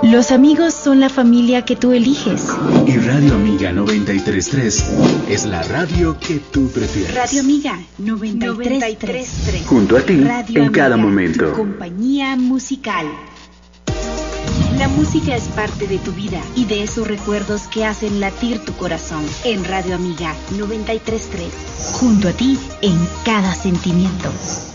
Los amigos son la familia que tú eliges. Y Radio Amiga 93.3 es la radio que tú prefieres. Radio Amiga 93.3. Junto a ti, Radio en cada Amiga, momento. Tu compañía musical. La música es parte de tu vida y de esos recuerdos que hacen latir tu corazón. En Radio Amiga 93.3. Junto a ti en cada sentimiento.